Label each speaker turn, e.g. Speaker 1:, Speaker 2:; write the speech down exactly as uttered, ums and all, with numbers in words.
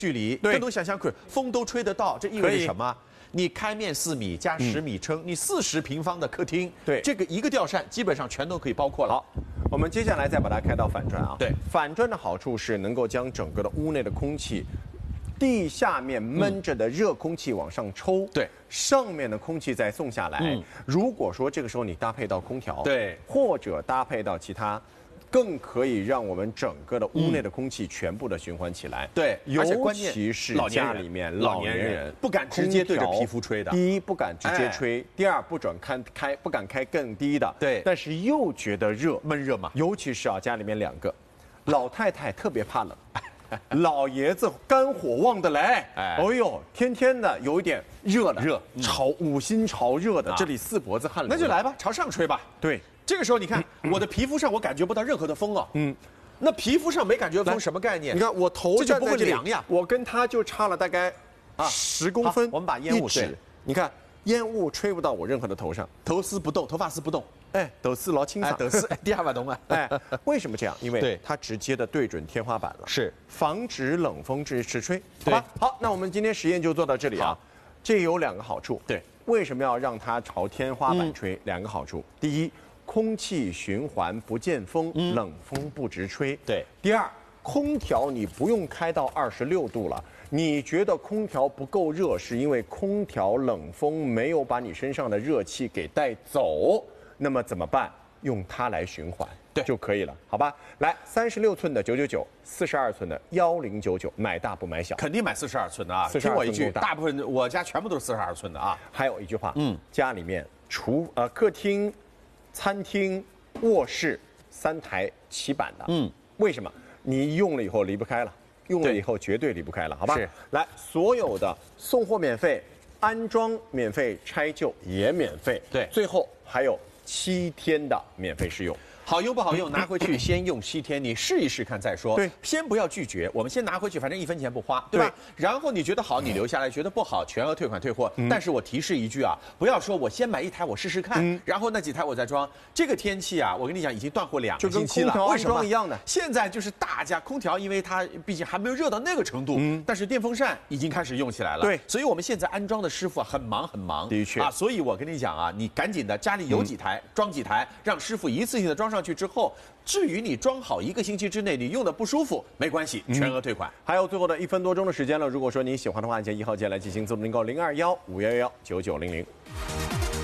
Speaker 1: 距离，
Speaker 2: 对，
Speaker 1: 这种想象可风都吹得到，这意味着什么？你开面四米加十米撑，嗯、你四十平方的客厅，
Speaker 2: 对，
Speaker 1: 这个一个吊扇基本上全都可以包括了。
Speaker 2: 好，我们接下来再把它开到反转啊。
Speaker 1: 对，
Speaker 2: 反转的好处是能够将整个的屋内的空气。 地下面闷着的热空气往上抽，
Speaker 1: 嗯、对，
Speaker 2: 上面的空气再送下来。嗯、如果说这个时候你搭配到空调，
Speaker 1: 对，
Speaker 2: 或者搭配到其他，更可以让我们整个的屋内的空气全部的循环起来。
Speaker 1: 对，
Speaker 2: 尤其是家里面老年人
Speaker 1: 不敢直接对着皮肤吹的。
Speaker 2: 第一，不敢直接吹；第二，不准开开，不敢开更低的。
Speaker 1: 对，
Speaker 2: 但是又觉得热，
Speaker 1: 闷热嘛。
Speaker 2: 尤其是啊，家里面两个老太太特别怕冷。 老爷子肝火旺的来，哎，哦呦，天天的有一点热的，
Speaker 1: 热
Speaker 2: 潮五心潮热的，这里四脖子汗流。
Speaker 1: 那就来吧，朝上吹吧。
Speaker 2: 对，
Speaker 1: 这个时候你看我的皮肤上我感觉不到任何的风哦，嗯，那皮肤上没感觉风什么概念？
Speaker 2: 你看我头
Speaker 1: 这就不会凉呀，
Speaker 2: 我跟他就差了大概啊十公分。
Speaker 1: 我们把烟雾对，
Speaker 2: 你看烟雾吹不到我任何的头上，
Speaker 1: 头丝不动，头发丝不动。
Speaker 2: 哎，都是老清爽，
Speaker 1: 都是第二把懂吗？
Speaker 2: 哎，为什么这样？因为它直接的对准天花板了，
Speaker 1: 是
Speaker 2: 防止冷风直直吹，好吧？好，那我们今天实验就做到这里啊。这有两个好处，
Speaker 1: 对，
Speaker 2: 为什么要让它朝天花板吹？两个好处，第一，空气循环不见风，冷风不直吹，
Speaker 1: 对。
Speaker 2: 第二，空调你不用开到二十六度了。 你觉得空调不够热，是因为空调冷风没有把你身上的热气给带走，那么怎么办？用它来循环，
Speaker 1: 对
Speaker 2: 就可以了，好吧？来，三十六寸的九九九，四十二寸的幺零九九，买大不买小，
Speaker 1: 肯定买四十二寸的啊！听我一句，大部分我家全部都是四十二寸的啊。
Speaker 2: 还有一句话，嗯，家里面厨呃客厅、餐厅、卧室三台起板的，嗯，为什么？你用了以后离不开了。 用了以后绝对离不开了，好吧？
Speaker 1: 是，
Speaker 2: 来，所有的送货免费，安装免费，拆旧也免费。
Speaker 1: 对，
Speaker 2: 最后还有七天的免费试用。
Speaker 1: 好用不好用，拿回去先用七天，你试一试看再说。
Speaker 2: 对，
Speaker 1: 先不要拒绝，我们先拿回去，反正一分钱不花，对吧？对然后你觉得好，你留下来；觉得不好，全额退款退货。嗯、但是我提示一句啊，不要说我先买一台我试试看，嗯、然后那几台我再装。这个天气啊，我跟你讲，已经断货两个星期了。
Speaker 2: 为什么？一样的。
Speaker 1: 现在就是大家空调，因为它毕竟还没有热到那个程度，嗯、但是电风扇已经开始用起来了。
Speaker 2: 对，
Speaker 1: 所以我们现在安装的师傅很忙很忙。
Speaker 2: 的确
Speaker 1: 啊，所以我跟你讲啊，你赶紧的，家里有几台、嗯、装几台，让师傅一次性的装上去之后。 至于你装好一个星期之内，你用的不舒服，没关系，全额退款。嗯、
Speaker 2: 还有最后的一分多钟的时间了，如果说你喜欢的话，按键一号键来进行自动订购零二幺五幺幺九九零零。